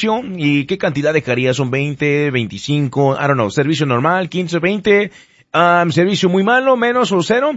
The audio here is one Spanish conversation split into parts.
servicio y qué cantidad dejarías, son 20, 25, I don't know, servicio normal, 15, 20, servicio muy malo, menos o cero,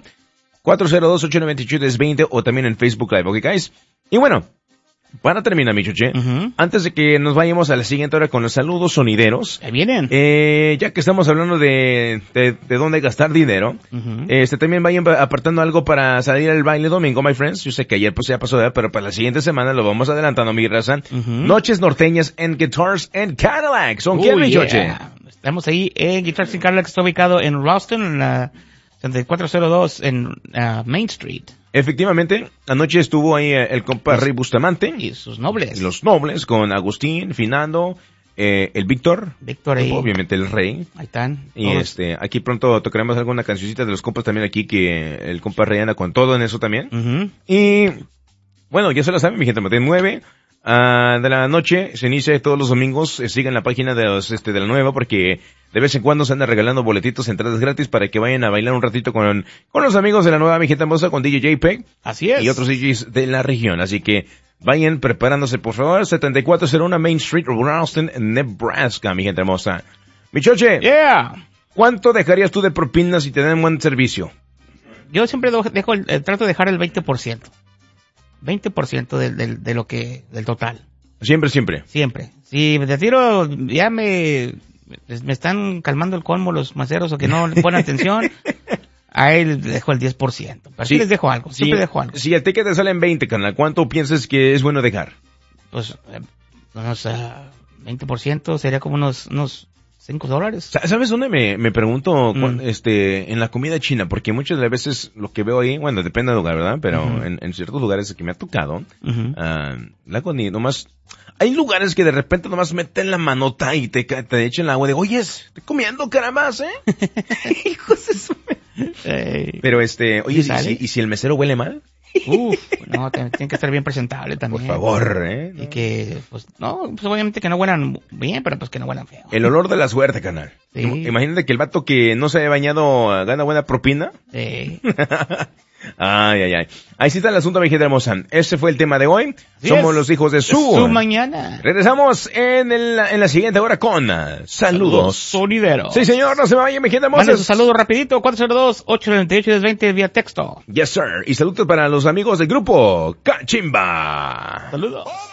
402-898-1020 o también en Facebook Live, ¿ok, guys? Y bueno, para terminar, mi chuche, antes de que nos vayamos a la siguiente hora con los saludos sonideros. Ahí vienen. Ya que estamos hablando de dónde gastar dinero, también vayan apartando algo para salir al baile domingo, my friends. Yo sé que ayer pues ya pasó, pero para la siguiente semana lo vamos adelantando, mi raza. Noches norteñas en Guitars and Cadillac. ¿Son quién, mi chuche? Estamos ahí en Guitars and Cadillac, que está ubicado en Ralston, en la 7402 en Main Street. Efectivamente, anoche estuvo ahí el compa Rey Bustamante. Y sus nobles. Y los nobles, con Agustín, Finando, el Víctor. Víctor ahí. Obviamente el Rey. Ahí están. Y aquí pronto tocaremos alguna cancioncita de los compas también aquí, que el compa Rey anda con todo en eso también. Y, bueno, ya se lo saben, mi gente, de 9 de la noche, se inicia todos los domingos, sigan la página de la nueva, porque de vez en cuando se anda regalando boletitos, entradas gratis para que vayan a bailar un ratito con los amigos de la nueva, mi gente hermosa, con DJ JPEG. Así es. Y otros DJs de la región, así que vayan preparándose, por favor. 7401 Main Street, Ralston, Nebraska, mi gente hermosa. Mi choche. Yeah. ¿Cuánto dejarías tú de propinas si te dan buen servicio? Yo siempre trato de dejar el 20%. 20% de lo que, del total. Siempre. Siempre. Si de tiro ya me están calmando el colmo los maceros o que no le ponen atención, a él le dejo el 10%. Pero sí les dejo algo, siempre dejo algo. Si a ti que te salen 20, carnal, ¿cuánto piensas que es bueno dejar? Pues, unos 20% sería como unos $5. ¿Sabes dónde me pregunto? En la comida china, porque muchas de las veces lo que veo ahí, bueno, depende del lugar, ¿verdad? Pero en ciertos lugares que me ha tocado, nomás, hay lugares que de repente nomás meten la manota y te echan el agua de, oye, estoy comiendo carambas, hijos de su... Pero oye, ¿y si el mesero huele mal? No, tiene que estar bien presentable también. Por favor, Y que, pues obviamente que no huelan bien, pero pues que no huelan feo. El olor de la suerte, canal. Sí. Imagínate que el vato que no se haya bañado gana buena propina. Sí. Ay. Ahí sí está el asunto, mi gente hermosa. Ese fue el tema de hoy. Somos los hijos de su mañana. Regresamos en la siguiente hora con Saludos Sonideros. Sí, señor, no se me vayan, mi gente hermosa. Mande su saludo rapidito, 402-898-1020 vía texto. Yes, sir. Y saludos para los amigos del grupo Cachimba. Saludos.